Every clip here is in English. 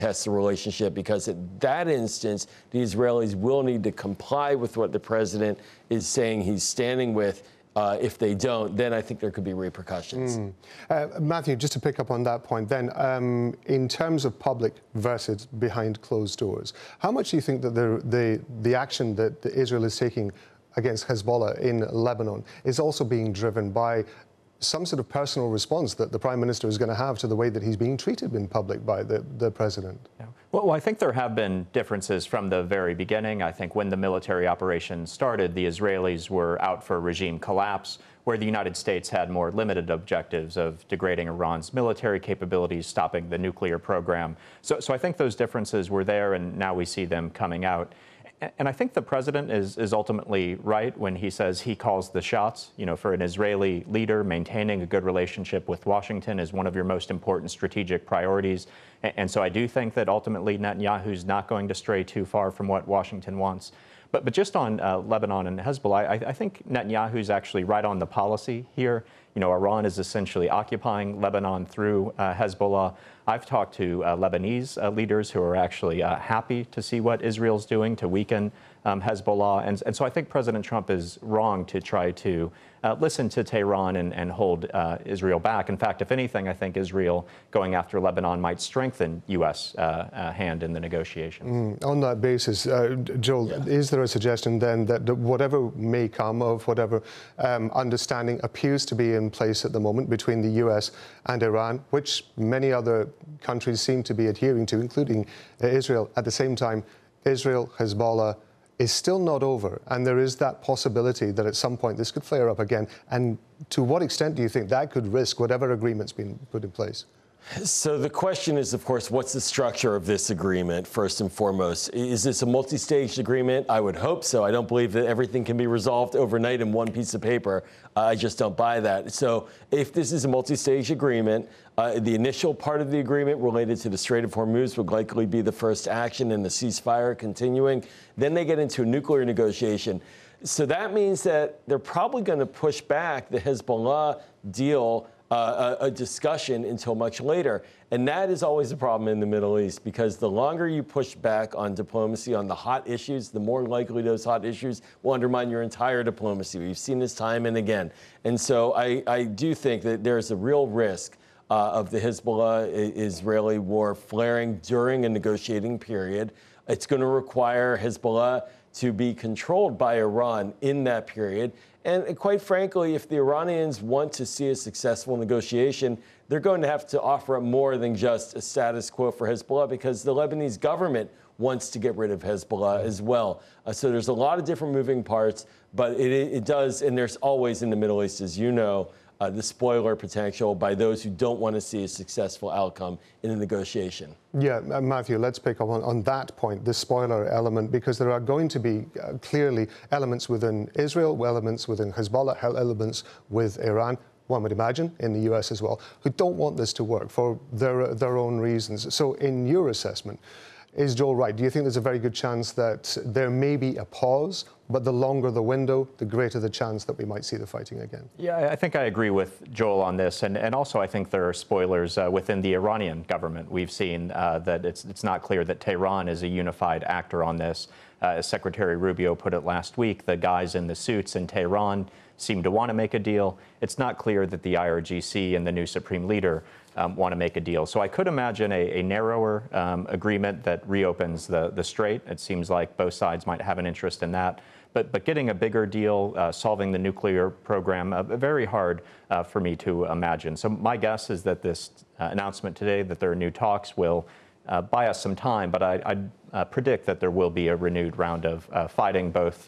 test the relationship, because at that instance, the Israelis will need to comply with what the president is saying he's standing with. If they don't, then I think there could be repercussions. Matthew, just to pick up on that point then, in terms of public versus behind closed doors, how much do you think that the action that Israel is taking against Hezbollah in Lebanon is also being driven by some sort of personal response that the Prime Minister is going to have to the way that he's being treated in public by the President? Yeah. Well, I think there have been differences from the very beginning. I think when the military operation started, the Israelis were out for regime collapse, where the United States had more limited objectives of degrading Iran's military capabilities, stopping the nuclear program. So I think those differences were there, and now we see them coming out. And I think the president is ultimately right when he says he calls the shots. You know, for an Israeli leader, maintaining a good relationship with Washington is one of your most important strategic priorities. And so I do think that ultimately Netanyahu's not going to stray too far from what Washington wants. But just on Lebanon and Hezbollah, I think Netanyahu's actually right on the policy here. You know, Iran is essentially occupying Lebanon through Hezbollah. I've talked to Lebanese leaders who are actually happy to see what Israel's doing to weaken Hezbollah. And so I think President Trump is wrong to try to listen to Tehran and hold Israel back. In fact, if anything, I think Israel going after Lebanon might strengthen U.S. hand in the negotiations. On that basis, Joel, is there a suggestion then that whatever may come of whatever understanding appears to be in place at the moment between the U.S. and Iran, which many other countries seem to be adhering to, including Israel, at the same time, Israel, Hezbollah, is still not over, and there is that possibility that at some point this could flare up again? And to what extent do you think that could risk whatever agreement's been put in place? So the question is, of course, what's the structure of this agreement, first and foremost? Is this a multi-staged agreement? I would hope so. I don't believe that everything can be resolved overnight in one piece of paper. I just don't buy that. So if this is a multi-stage agreement, the initial part of the agreement related to the Strait of Hormuz would likely be the first action, and the ceasefire continuing. Then they get into a nuclear negotiation. So that means that they're probably going to push back the Hezbollah deal, a discussion, until much later. And that is always a problem in the Middle East, because the longer you push back on diplomacy, on the hot issues, the more likely those hot issues will undermine your entire diplomacy. We've seen this time and again. And so I do think that there's a real risk of the Hezbollah-Israeli war flaring during a negotiating period. It's going to require Hezbollah to be controlled by Iran in that period. And quite frankly, if the Iranians want to see a successful negotiation, they're going to have to offer up more than just a status quo for Hezbollah, because the Lebanese government wants to get rid of Hezbollah as well. So there's a lot of different moving parts, but it does, and there's always in the Middle East, as you know, the spoiler potential by those who don't want to see a successful outcome in a negotiation. Yeah, Matthew, let's pick up on that point, the spoiler element, because there are going to be clearly elements within Israel, elements within Hezbollah, elements with Iran, one would imagine, in the US as well, who don't want this to work for their own reasons. So in your assessment, is Joel right? Do you think there's a very good chance that there may be a pause, but the longer the window, the greater the chance that we might see the fighting again? Yeah, I think I agree with Joel on this. And also I think there are spoilers within the Iranian government. We've seen that it's not clear that Tehran is a unified actor on this. As Secretary Rubio put it last week, the guys in the suits in Tehran seem to want to make a deal. It's not clear that the IRGC and the new supreme leader want to make a deal. So I could imagine a narrower agreement that reopens the strait. It seems like both sides might have an interest in that. But getting a bigger deal, solving the nuclear program, very hard for me to imagine. So my guess is that this announcement today that there are new talks will buy us some time, but I predict that there will be a renewed round of fighting, both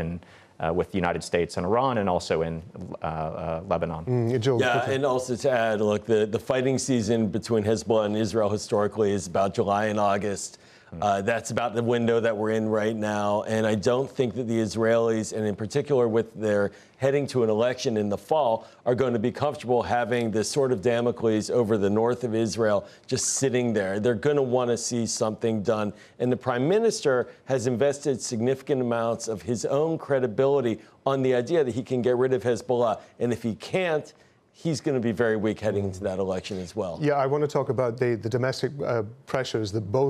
with the United States and Iran, and also in Lebanon. Yeah, and also to add, look, the fighting season between Hezbollah and Israel historically is about July and August. That's about the window that we're in right now. And I don't think that the Israelis, and in particular with their heading to an election in the fall, are going to be comfortable having this sort of Damocles over the north of Israel just sitting there. They're going to want to see something done. And the prime minister has invested significant amounts of his own credibility on the idea that he can get rid of Hezbollah. And if he can't, he's going to be very weak heading into that election as well. Yeah, I want to talk about the domestic pressures that both